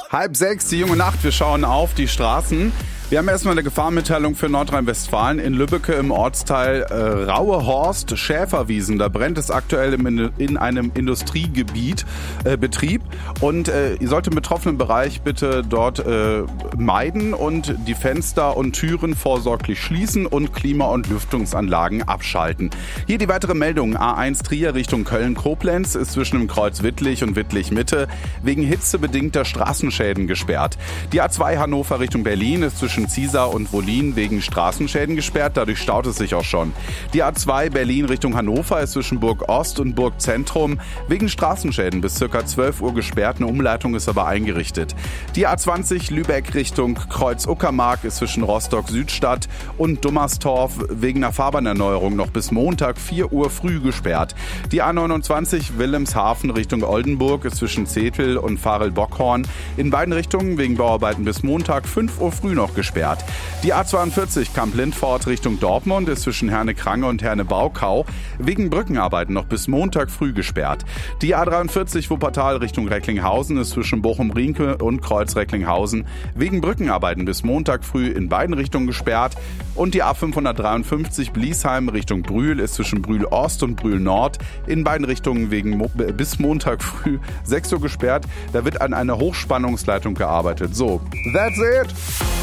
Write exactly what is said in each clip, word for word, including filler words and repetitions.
Halb sechs, die junge Nacht, wir schauen auf die Straßen. Wir haben erstmal eine Gefahrenmitteilung für Nordrhein-Westfalen. In Lübbecke im Ortsteil äh, Rauehorst, Schäferwiesen. Da brennt es aktuell im, in einem Industriegebiet, äh, Betrieb. Und äh, ihr sollt im betroffenen Bereich bitte dort äh, meiden und die Fenster und Türen vorsorglich schließen und Klima- und Lüftungsanlagen abschalten. Hier die weitere Meldung. A eins Trier Richtung Köln-Koblenz ist zwischen dem Kreuz Wittlich und Wittlich-Mitte wegen hitzebedingter Straßenschäden gesperrt. Die A zwei Hannover Richtung Berlin ist zwischen Ziesar und Wollin wegen Straßenschäden gesperrt, dadurch staut es sich auch schon. Die A zwei Berlin Richtung Hannover ist zwischen Burg Ost und Burg Zentrum wegen Straßenschäden bis ca. zwölf Uhr gesperrt, eine Umleitung ist aber eingerichtet. Die A zwanzig Lübeck Richtung Kreuz Uckermark ist zwischen Rostock Südstadt und Dummerstorf wegen einer Fahrbahnerneuerung noch bis Montag vier Uhr früh gesperrt. Die A neunundzwanzig Wilhelmshaven Richtung Oldenburg ist zwischen Zetel und Farel-Bockhorn in beiden Richtungen wegen Bauarbeiten bis Montag fünf Uhr früh noch gesperrt. Die A zweiundvierzig Kamp-Lindfort Richtung Dortmund ist zwischen Herne-Krange und Herne-Baukau wegen Brückenarbeiten noch bis Montag früh gesperrt. Die A dreiundvierzig Wuppertal Richtung Recklinghausen ist zwischen Bochum-Rienke und Kreuz-Recklinghausen wegen Brückenarbeiten bis Montag früh in beiden Richtungen gesperrt. Und die A fünfhundertdreiundfünfzig Bliesheim Richtung Brühl ist zwischen Brühl-Ost und Brühl-Nord in beiden Richtungen wegen Mo- bis Montag früh sechs Uhr gesperrt. Da wird an einer Hochspannungsleitung gearbeitet. So, that's it!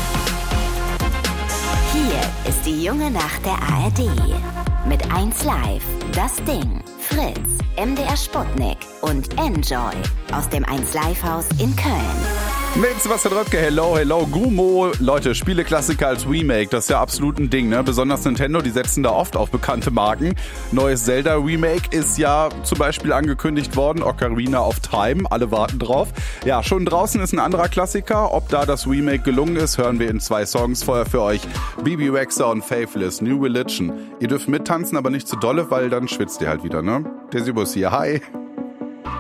Hier ist die junge Nacht der A R D. Mit eins Live, das Ding, Fritz, M D R Sputnik und Enjoy aus dem eins Live Haus in Köln. Mit Sebastian Röpke, hello, hello, Gumo. Leute, Spieleklassiker als Remake, das ist ja absolut ein Ding, ne? Besonders Nintendo, die setzen da oft auf bekannte Marken. Neues Zelda-Remake ist ja zum Beispiel angekündigt worden, Ocarina of Time, alle warten drauf. Ja, schon draußen ist ein anderer Klassiker. Ob da das Remake gelungen ist, hören wir in zwei Songs vorher für euch. B B Rexha und Faithless, New Religion. Ihr dürft mittanzen, aber nicht zu dolle, weil dann schwitzt ihr halt wieder, ne? Der Sibus hier, hi.